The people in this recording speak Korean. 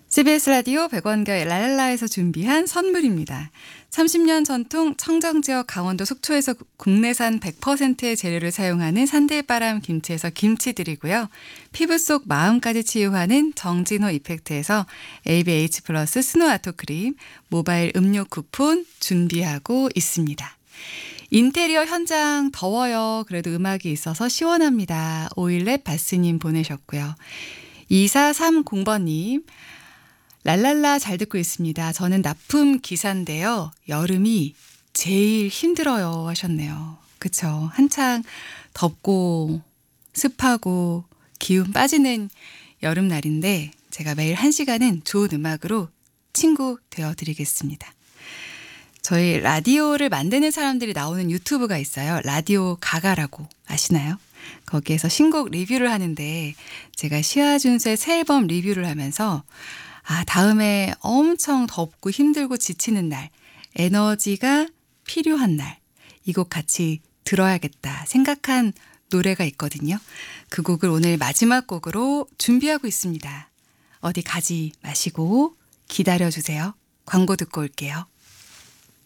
CBS 라디오 백원가의 랄랄라에서 준비한 선물입니다. 30년 전통 청정지역 강원도 속초에서 국내산 100%의 재료를 사용하는 산들바람 김치에서 김치 드리고요. 피부 속 마음까지 치유하는 정진호 이펙트에서 ABH 플러스 스노 아토크림, 모바일 음료 쿠폰 준비하고 있습니다. 인테리어 현장 더워요. 그래도 음악이 있어서 시원합니다. 오일렛 바스님 보내셨고요. 2430번님. 랄랄라 잘 듣고 있습니다. 저는 납품 기사인데요. 여름이 제일 힘들어요 하셨네요. 그쵸? 한창 덥고 습하고 기운 빠지는 여름날인데 제가 매일 1시간은 좋은 음악으로 친구 되어드리겠습니다. 저희 라디오를 만드는 사람들이 나오는 유튜브가 있어요. 라디오 가가라고 아시나요? 거기에서 신곡 리뷰를 하는데 제가 시아준수의 새 앨범 리뷰를 하면서 다음에 엄청 덥고 힘들고 지치는 날, 에너지가 필요한 날, 이 곡 같이 들어야겠다 생각한 노래가 있거든요. 그 곡을 오늘 마지막 곡으로 준비하고 있습니다. 어디 가지 마시고 기다려주세요. 광고 듣고 올게요.